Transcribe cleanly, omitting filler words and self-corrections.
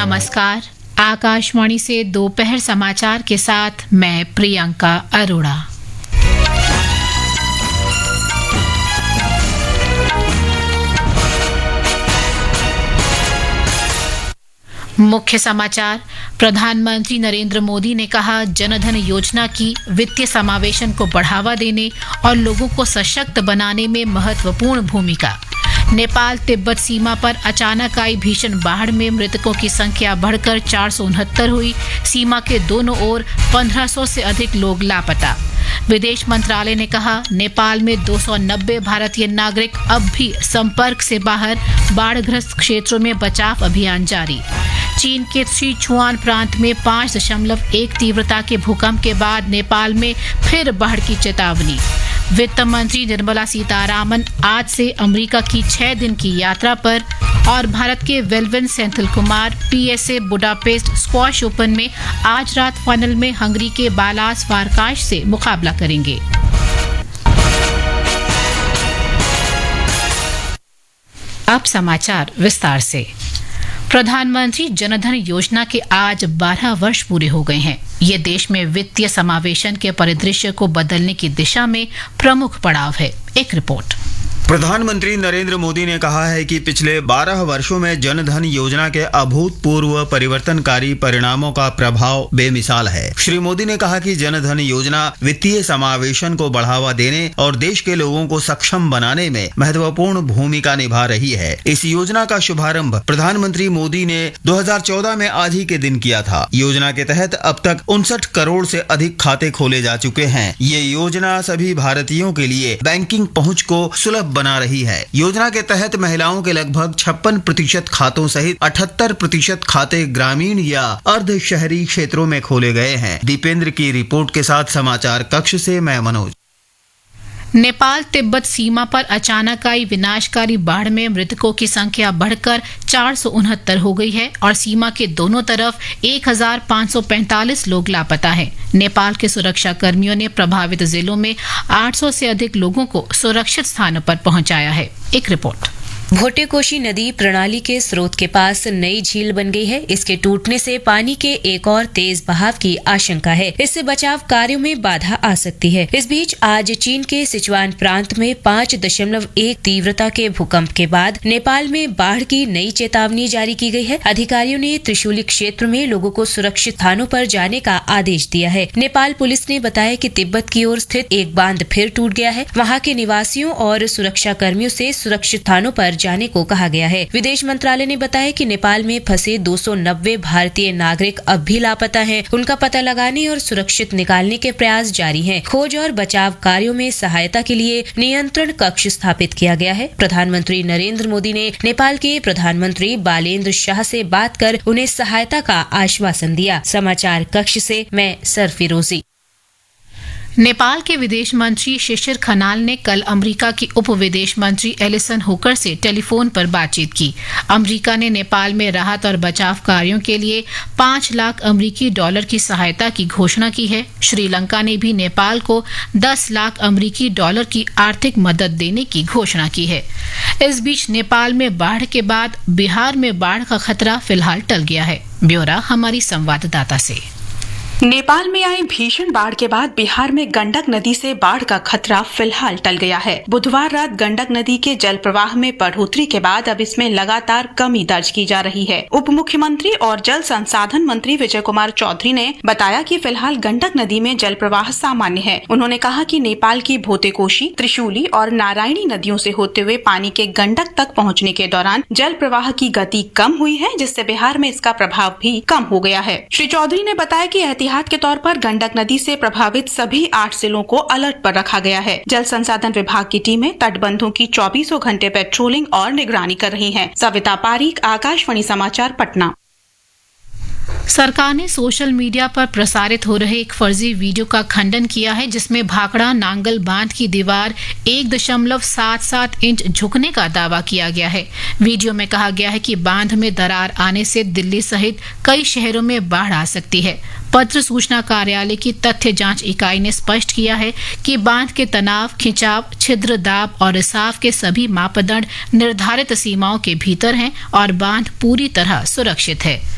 नमस्कार। आकाशवाणी से दोपहर समाचार के साथ मैं प्रियंका अरोड़ा। मुख्य समाचार। प्रधानमंत्री नरेंद्र मोदी ने कहा, जनधन योजना की वित्तीय समावेशन को बढ़ावा देने और लोगों को सशक्त बनाने में महत्वपूर्ण भूमिका। नेपाल तिब्बत सीमा पर अचानक आई भीषण बाढ़ में मृतकों की संख्या बढ़कर 469 हुई। सीमा के दोनों ओर 1500 से अधिक लोग लापता। विदेश मंत्रालय ने कहा, नेपाल में 290 भारतीय नागरिक अब भी संपर्क से बाहर। बाढ़ग्रस्त क्षेत्रों में बचाव अभियान जारी। चीन के सिचुआन प्रांत में 5.1 तीव्रता के भूकंप के बाद नेपाल में फिर बाढ़ की चेतावनी। वित्त मंत्री निर्मला सीतारामन आज से अमेरिका की 6 दिन की यात्रा पर। और भारत के वेलविन Senthil Kumar PSA Budapest squash open में आज रात फाइनल में हंगरी के बालास फारकाश से मुकाबला करेंगे। अब समाचार विस्तार से। प्रधानमंत्री जनधन योजना के आज 12 वर्ष पूरे हो गए हैं। ये देश में वित्तीय समावेशन के परिदृश्य को बदलने की दिशा में प्रमुख पड़ाव है। एक रिपोर्ट। प्रधानमंत्री नरेंद्र मोदी ने कहा है कि पिछले 12 वर्षों में जनधन योजना के अभूतपूर्व परिवर्तनकारी परिणामों का प्रभाव बेमिसाल है। श्री मोदी ने कहा कि जनधन योजना वित्तीय समावेशन को बढ़ावा देने और देश के लोगों को सक्षम बनाने में महत्वपूर्ण भूमिका निभा रही है। इस योजना का शुभारंभ प्रधानमंत्री मोदी ने 2014 में आज ही के दिन किया था। योजना के तहत अब तक 59 करोड़ से अधिक खाते खोले जा चुके हैं। ये योजना सभी भारतीयों के लिए बैंकिंग पहुंच को सुलभ बना रही है। योजना के तहत महिलाओं के लगभग 56% खातों सहित 78% खाते ग्रामीण या अर्ध शहरी क्षेत्रों में खोले गए हैं। दीपेंद्र की रिपोर्ट के साथ समाचार कक्ष से मैं मनोज। नेपाल तिब्बत सीमा पर अचानक आई विनाशकारी बाढ़ में मृतकों की संख्या बढ़कर 469 हो गई है और सीमा के दोनों तरफ 1545 लोग लापता हैं। नेपाल के सुरक्षा कर्मियों ने प्रभावित जिलों में 800 से अधिक लोगों को सुरक्षित स्थानों पर पहुंचाया है। एक रिपोर्ट। भोटेकोशी नदी प्रणाली के स्रोत के पास नई झील बन गई है। इसके टूटने से पानी के एक और तेज बहाव की आशंका है। इससे बचाव कार्यों में बाधा आ सकती है। इस बीच आज चीन के सिचुआन प्रांत में 5.1 तीव्रता के भूकंप के बाद नेपाल में बाढ़ की नई चेतावनी जारी की गई है। अधिकारियों ने त्रिशूली क्षेत्र में लोगों को सुरक्षित स्थानों पर जाने का आदेश दिया है। नेपाल पुलिस ने बताया कि तिब्बत की ओर स्थित एक बांध फिर टूट गया है। वहां के निवासियों और सुरक्षा कर्मियों से सुरक्षित स्थानों पर जाने को कहा गया है। विदेश मंत्रालय ने बताया कि नेपाल में फंसे 290 भारतीय नागरिक अब भी लापता हैं। उनका पता लगाने और सुरक्षित निकालने के प्रयास जारी हैं। खोज और बचाव कार्यों में सहायता के लिए नियंत्रण कक्ष स्थापित किया गया है। प्रधानमंत्री नरेंद्र मोदी ने नेपाल के प्रधानमंत्री बालेन्द्र शाह से बात कर उन्हें सहायता का आश्वासन दिया। समाचार कक्ष से मैं सरफिरोजी। नेपाल के विदेश मंत्री शिशिर खनाल ने कल अमेरिका की उप विदेश मंत्री एलिसन हुकर से टेलीफोन पर बातचीत की। अमेरिका ने नेपाल में राहत और बचाव कार्यों के लिए $5 लाख अमेरिकी की सहायता की घोषणा की है। श्रीलंका ने भी नेपाल को $10 लाख अमेरिकी की आर्थिक मदद देने की घोषणा की है। इस बीच नेपाल में बाढ़ के बाद बिहार में बाढ़ का खतरा फिलहाल टल गया है। ब्यौरा हमारी संवाददाता से। नेपाल में आई भीषण बाढ़ के बाद बिहार में गंडक नदी से बाढ़ का खतरा फिलहाल टल गया है। बुधवार रात गंडक नदी के जल प्रवाह में बढ़ोतरी के बाद अब इसमें लगातार कमी दर्ज की जा रही है। उप मुख्यमंत्री और जल संसाधन मंत्री विजय कुमार चौधरी ने बताया कि फिलहाल गंडक नदी में जल प्रवाह सामान्य है। उन्होंने कहा कि नेपाल की भोटेकोशी, त्रिशूली और नारायणी नदियों से होते हुए पानी के गंडक तक पहुँचने के दौरान जल प्रवाह की गति कम हुई है, जिससे बिहार में इसका प्रभाव भी कम हो गया है। श्री चौधरी ने बताया कि एहतियात के तौर पर गंडक नदी से प्रभावित सभी 8 जिलों को अलर्ट पर रखा गया है। जल संसाधन विभाग की टीमें तटबंधों की 24 घंटे पेट्रोलिंग और निगरानी कर रही हैं। सविता पारीक, आकाशवाणी समाचार, पटना। सरकार ने सोशल मीडिया पर प्रसारित हो रहे एक फर्जी वीडियो का खंडन किया है, जिसमें भाखड़ा नांगल बांध की दीवार 1.77 इंच झुकने का दावा किया गया है। वीडियो में कहा गया है कि बांध में दरार आने से दिल्ली सहित कई शहरों में बाढ़ आ सकती है। पत्र सूचना कार्यालय की तथ्य जांच इकाई ने स्पष्ट किया है कि बांध के तनाव, खिंचाव, छिद्र, दाब और रिसाव के सभी मापदंड निर्धारित सीमाओं के भीतर हैं और बांध पूरी तरह सुरक्षित है।